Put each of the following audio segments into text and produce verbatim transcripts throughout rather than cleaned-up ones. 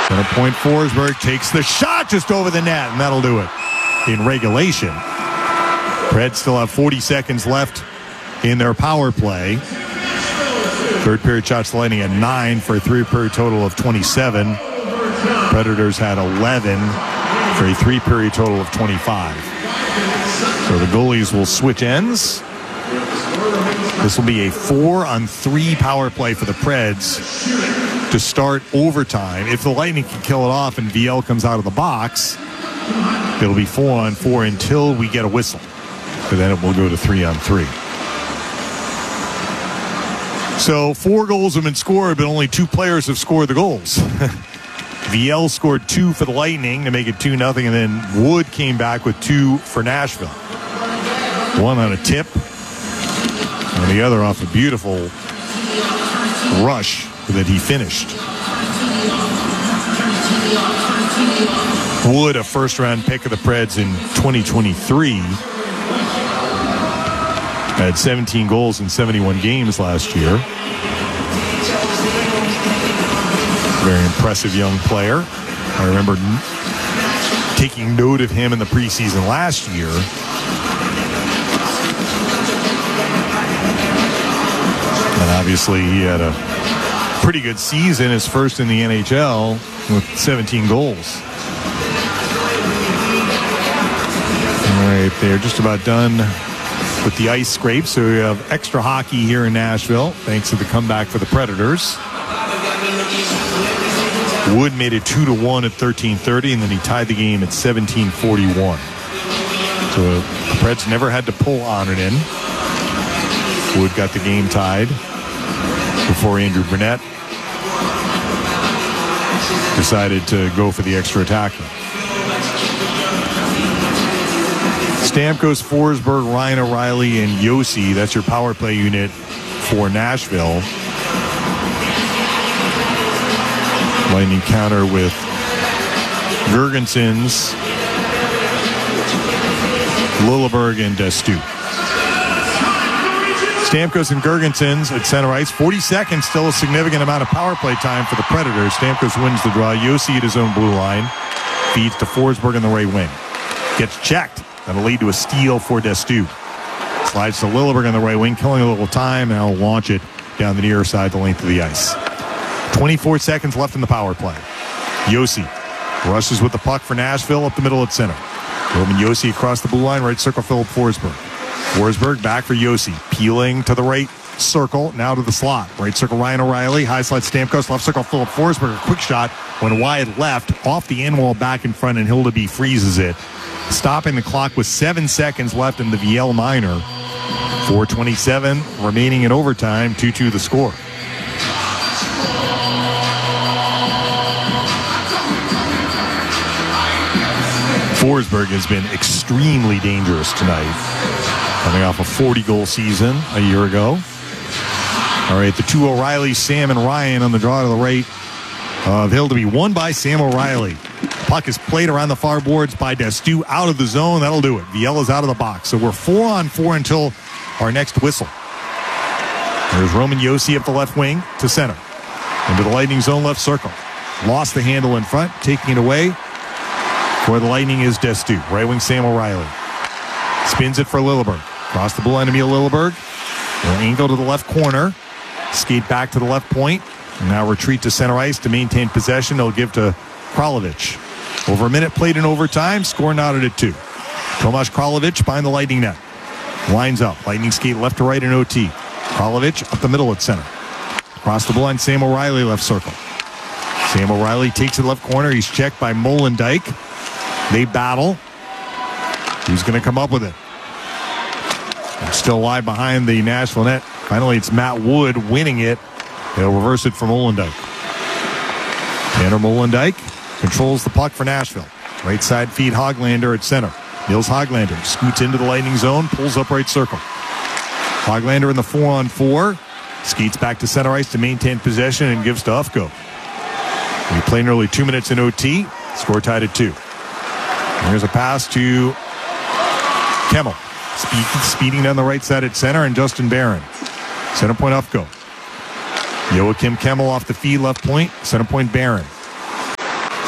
Center point Forsberg takes the shot just over the net, and that'll do it in regulation. Preds still have forty seconds left in their power play. Third period shots Lightning at nine for a three-period total of twenty-seven. Predators had eleven for a three-period total of twenty-five. So the goalies will switch ends. This will be a four-on-three power play for the Preds to start overtime. If the Lightning can kill it off and V L comes out of the box, it'll be four on four until we get a whistle. But then it will go to three on three. So four goals have been scored, but only two players have scored the goals. V L scored two for the Lightning to make it two nothing, and then Wood came back with two for Nashville. One on a tip, and the other off a beautiful rush that he finished. Wood, a first-round pick of the Preds in twenty twenty-three, had seventeen goals in seventy-one games last year. Very impressive young player. I remember taking note of him in the preseason last year. And obviously he had a pretty good season, his first in the N H L with seventeen goals. All right, they're just about done with the ice scrape, so we have extra hockey here in Nashville thanks to the comeback for the Predators. Wood made it two to one at thirteen thirty, and then he tied the game at seventeen forty-one. So the Preds never had to pull on it in. Wood got the game tied before Andrew Burnett decided to go for the extra attacker. Stamkos, Forsberg, Ryan O'Reilly, and Yossi. That's your power play unit for Nashville. Lightning counter with Girgensons, Lilleberg, and Destu. Stamkos and Girgensons at center ice. forty seconds, still a significant amount of power play time for the Predators. Stamkos wins the draw. Yossi at his own blue line. Feeds to Forsberg in the right wing. Gets checked. That'll lead to a steal for Destu. Slides to Lilleberg on the right wing, killing a little time, and I'll launch it down the near side, the length of the ice. twenty-four seconds left in the power play. Yossi rushes with the puck for Nashville up the middle at center. Roman Yossi across the blue line, right circle, Philip Forsberg. Forsberg back for Yossi, peeling to the right circle, now to the slot. Right circle, Ryan O'Reilly, high slide, Stamkos, left circle, Philip Forsberg. A quick shot went wide left, off the end wall, back in front, and Hildeby freezes it. Stopping the clock with seven seconds left in the V L minor. four twenty-seven remaining in overtime, two two the score. Forsberg has been extremely dangerous tonight, coming off a forty-goal season a year ago. All right, the two O'Reillys, Sam and Ryan, on the draw to the right of Hildeby. Won by Sam O'Reilly. Puck is played around the far boards by Destu, out of the zone. That'll do it. V L is out of the box. So we're four on four until our next whistle. There's Roman Yossi up the left wing to center. Into the Lightning zone left circle. Lost the handle in front, taking it away. For the Lightning is Destu. Right wing Sam O'Reilly. Spins it for Lilleberg. Across the blue line, Emil Lilleberg. Will angle to the left corner. Skate back to the left point. And now retreat to center ice to maintain possession. They'll give to Kralovic. Over a minute played in overtime. Score knotted at two. Tomas Kralovic behind the Lightning net. Lines up. Lightning skate left to right in O T. Kralovic up the middle at center. Across the blue line, Sam O'Reilly left circle. Sam O'Reilly takes it left corner. He's checked by Molendyk. They battle. Who's going to come up with it? And still wide behind the Nashville net. Finally, it's Matt Wood winning it. They'll reverse it from Molendyk. Tanner Molendyk controls the puck for Nashville. Right side feed Hoglander at center. Nils Hoglander scoots into the Lightning zone, pulls up right circle. Hoglander in the four on four. Skates back to center ice to maintain possession and gives to Ufko. We play nearly two minutes in O T. Score tied at two. And here's a pass to Kemmel. Speed, speeding down the right side at center, and Justin Barron. Center point Ufko. Joachim Kemmel off the feed left point. Center point Barron.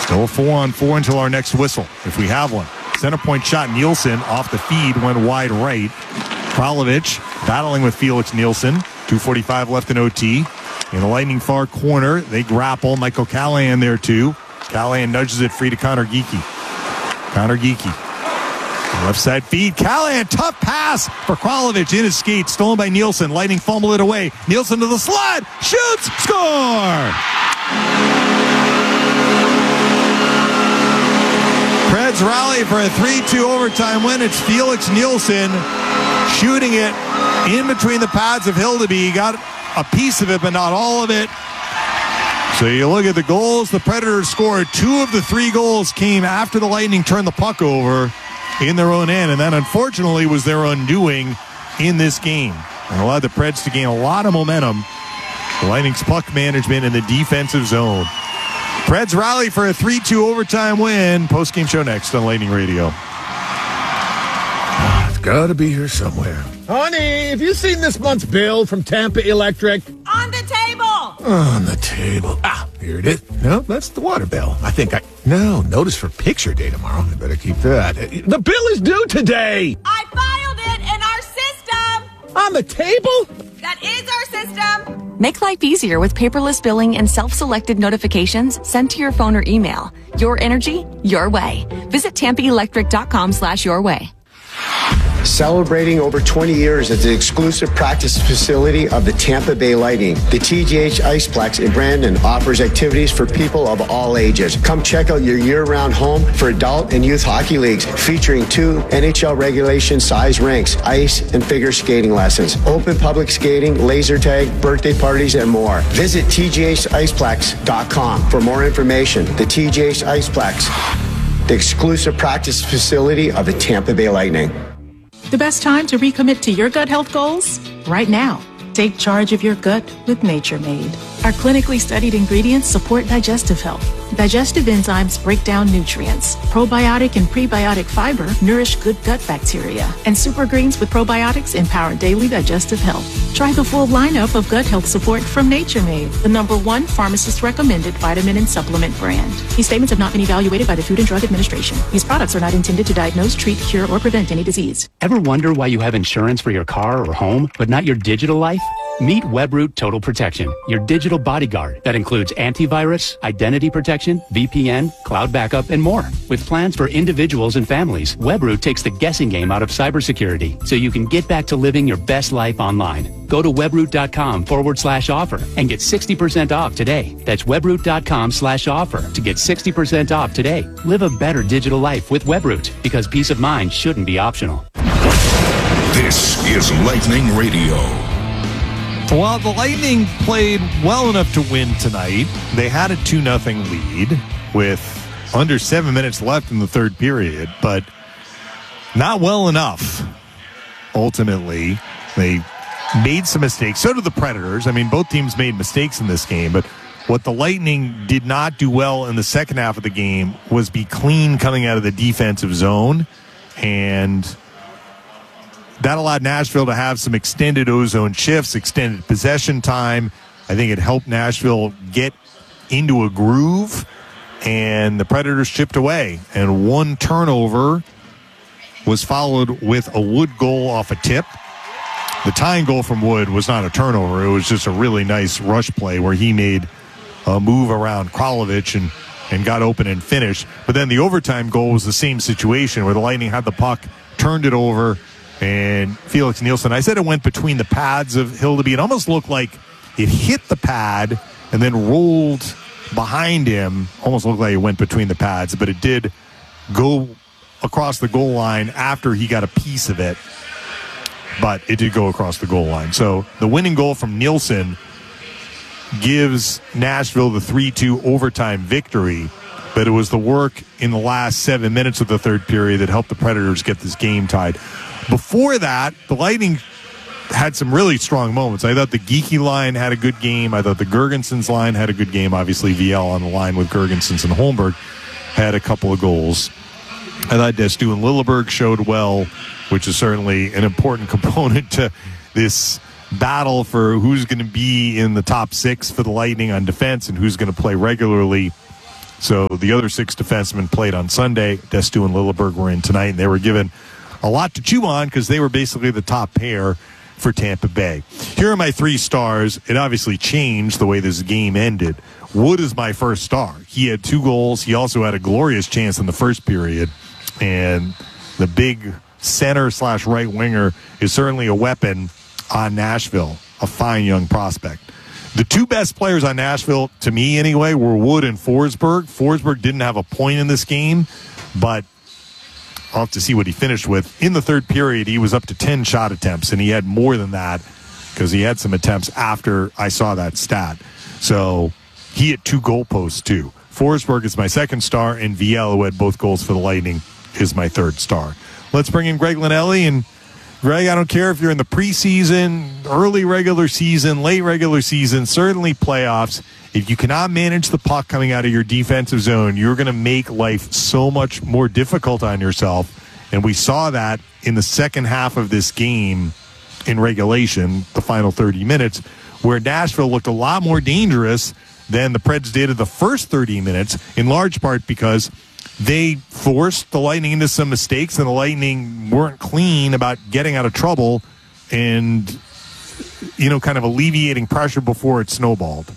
Still four on four until our next whistle, if we have one. Center point shot, Nielsen off the feed, went wide right. Kralovic battling with Felix Nielsen. two forty-five left in O T. In the Lightning far corner, they grapple. Michael Callahan there too. Callahan nudges it free to Connor Geekie. Connor Geekie. Left side feed. Callahan, tough pass for Kralovic in his skate. Stolen by Nielsen. Lightning fumble it away. Nielsen to the slot. Shoots. Score! Preds rally for a three two overtime win. It's Felix Nielsen shooting it in between the pads of Hildeby. He got a piece of it, but not all of it. So you look at the goals the Predators scored. Two of the three goals came after the Lightning turned the puck over in their own end, and that unfortunately was their undoing in this game. And allowed the Preds to gain a lot of momentum. The Lightning's puck management in the defensive zone. Preds rally for a three two overtime win. Post-game show next on Lightning Radio. It's got to be here somewhere. Honey, have you seen this month's bill from Tampa Electric? On the table! On the table. Ah, here it is. No, that's the water bill. I think I... No, notice for picture day tomorrow. I better keep that. The bill is due today! I filed it in our system! On the table? That is our system! Make life easier with paperless billing and self-selected notifications sent to your phone or email. Your energy, your way. Visit tampaelectric.com slash your way. Celebrating over twenty years as the exclusive practice facility of the Tampa Bay Lightning, the T G H Iceplex in Brandon offers activities for people of all ages. Come check out your year-round home for adult and youth hockey leagues featuring two N H L regulation size rinks, ice and figure skating lessons, open public skating, laser tag, birthday parties, and more. Visit T G H Iceplex dot com for more information. The T G H Iceplex, the exclusive practice facility of the Tampa Bay Lightning. The best time to recommit to your gut health goals? Right now. Take charge of your gut with Nature Made. Our clinically studied ingredients support digestive health. Digestive enzymes break down nutrients. Probiotic and prebiotic fiber nourish good gut bacteria. And super greens with probiotics empower daily digestive health. Try the full lineup of gut health support from Nature Made, the number one pharmacist-recommended vitamin and supplement brand. These statements have not been evaluated by the Food and Drug Administration. These products are not intended to diagnose, treat, cure, or prevent any disease. Ever wonder why you have insurance for your car or home, but not your digital life? Meet WebRoot Total Protection, your digital bodyguard that includes antivirus, identity protection, V P N, cloud backup, and more. With plans for individuals and families, WebRoot takes the guessing game out of cybersecurity so you can get back to living your best life online. Go to webroot.com forward slash offer and get sixty percent off today. That's webroot.com slash offer to get sixty percent off today. Live a better digital life with WebRoot because peace of mind shouldn't be optional. This is Lightning Radio. While the Lightning played well enough to win tonight, they had a two nothing lead with under seven minutes left in the third period, but not well enough. Ultimately, they made some mistakes. So did the Predators. I mean, both teams made mistakes in this game, but what the Lightning did not do well in the second half of the game was be clean coming out of the defensive zone, and that allowed Nashville to have some extended ozone shifts, extended possession time. I think it helped Nashville get into a groove, and the Predators chipped away. And one turnover was followed with a Wood goal off a tip. The tying goal from Wood was not a turnover. It was just a really nice rush play where he made a move around Kralovic and, and got open and finished. But then the overtime goal was the same situation where the Lightning had the puck, turned it over, and Felix Nielsen, I said it went between the pads of Hildeby. It almost looked like it hit the pad and then rolled behind him. Almost looked like it went between the pads, but it did go across the goal line after he got a piece of it. But it did go across the goal line. So the winning goal from Nielsen gives Nashville the three two overtime victory. But it was the work in the last seven minutes of the third period that helped the Predators get this game tied. Before that, the Lightning had some really strong moments. I thought the Geekie line had a good game. I thought the Girgensons line had a good game. Obviously, V L on the line with Girgensons and Holmberg had a couple of goals. I thought Destu and Lilleberg showed well, which is certainly an important component to this battle for who's going to be in the top six for the Lightning on defense and who's going to play regularly So the other six defensemen played on Sunday. Destu and Lilleberg were in tonight, and they were given a lot to chew on because they were basically the top pair for Tampa Bay. Here are my three stars. It obviously changed the way this game ended. Wood is my first star. He had two goals. He also had a glorious chance in the first period. And the big center slash right winger is certainly a weapon on Nashville, a fine young prospect. The two best players on Nashville, to me anyway, were Wood and Forsberg. Forsberg didn't have a point in this game, but I'll have to see what he finished with. In the third period, he was up to ten shot attempts, and he had more than that because he had some attempts after I saw that stat. So he hit two goalposts, too. Forsberg is my second star, and Viel, who had both goals for the Lightning, is my third star. Let's bring in Greg Linelli. And, Greg, I don't care if you're in the preseason, early regular season, late regular season, certainly playoffs. If you cannot manage the puck coming out of your defensive zone, you're going to make life so much more difficult on yourself. And we saw that in the second half of this game in regulation, the final thirty minutes, where Nashville looked a lot more dangerous than the Preds did in the first thirty minutes, in large part because they forced the Lightning into some mistakes, and the Lightning weren't clean about getting out of trouble and, you know, kind of alleviating pressure before it snowballed.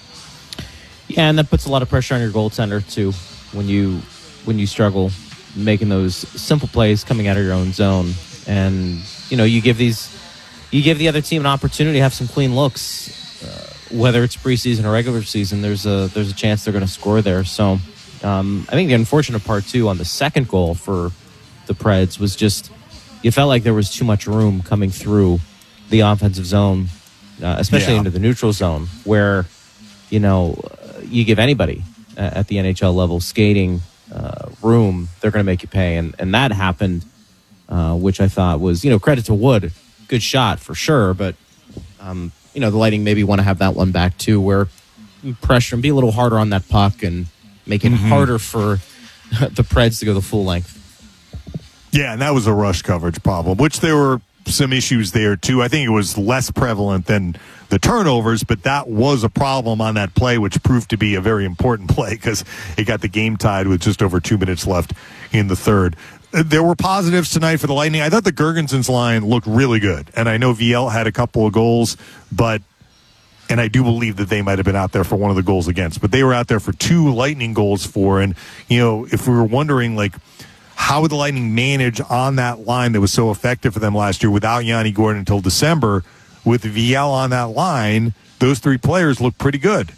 Yeah, and that puts a lot of pressure on your goaltender too when you when you struggle making those simple plays coming out of your own zone. And you know, you give these you give the other team an opportunity to have some clean looks, uh, whether it's preseason or regular season. There's a there's a chance they're going to score there. So um, I think the unfortunate part too on the second goal for the Preds was just you felt like there was too much room coming through the offensive zone, uh, especially yeah. into the neutral zone, where you know. You give anybody at the N H L level skating uh, room, they're going to make you pay. And, and that happened, uh, which I thought was, you know, credit to Wood. Good shot for sure. But, um, you know, the Lightning maybe want to have that one back too, where you pressure and be a little harder on that puck and make it mm-hmm. harder for the Preds to go the full length. Yeah, and that was a rush coverage problem, which there were some issues there too. I think it was less prevalent than the turnovers, but that was a problem on that play, which proved to be a very important play because it got the game tied with just over two minutes left in the third. There were positives tonight for the Lightning. I thought the Gergensons line looked really good, and I know Viel had a couple of goals, but and I do believe that they might have been out there for one of the goals against, but they were out there for two Lightning goals for, and you know, if we were wondering like how would the Lightning manage on that line that was so effective for them last year without Yanni Gordon until December? With Viel on that line, those three players look pretty good.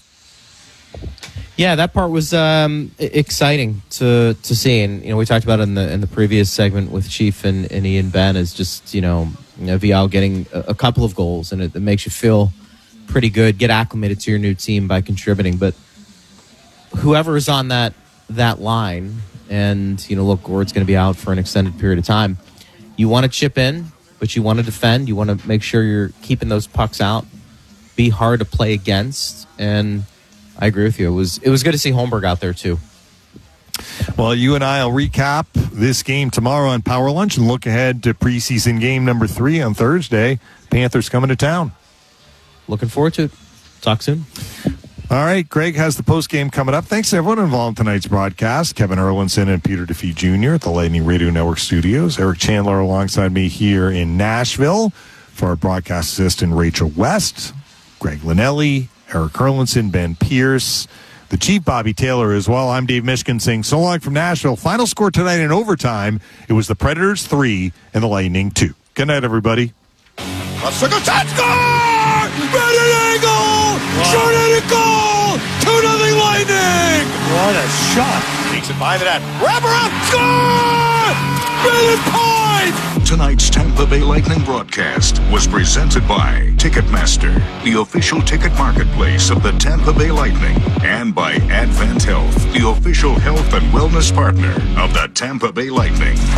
Yeah, that part was um, exciting to to see, and you know we talked about it in the in the previous segment with Chief and, and Ian Ben is just you know, you know Viel getting a, a couple of goals, and it, it makes you feel pretty good, get acclimated to your new team by contributing. But whoever is on that that line, and you know, look, Gord's going to be out for an extended period of time. You want to chip in. But you want to defend. You want to make sure you're keeping those pucks out. Be hard to play against. And I agree with you. It was it was good to see Holmberg out there too. Well, you and I will recap this game tomorrow on Power Lunch and look ahead to preseason game number three on Thursday. Panthers coming to town. Looking forward to it. Talk soon. All right, Greg has the postgame coming up. Thanks to everyone involved in tonight's broadcast. Kevin Erlinson and Peter DeFee Junior at the Lightning Radio Network studios. Eric Chandler alongside me here in Nashville for our broadcast assistant, Rachel West, Greg Linelli, Eric Erlinson, Ben Pierce, the Chief, Bobby Taylor as well. I'm Dave Mishkin saying so long from Nashville. Final score tonight in overtime, it was the Predators three and the Lightning two. Good night, everybody. Let's take a shot, score! Ready angle! Short-handed goal! two nothing Lightning! What a shot. Takes it by the net. Wrapper up! Score! Brilliant point! Tonight's Tampa Bay Lightning broadcast was presented by Ticketmaster, the official ticket marketplace of the Tampa Bay Lightning, and by Advent Health, the official health and wellness partner of the Tampa Bay Lightning.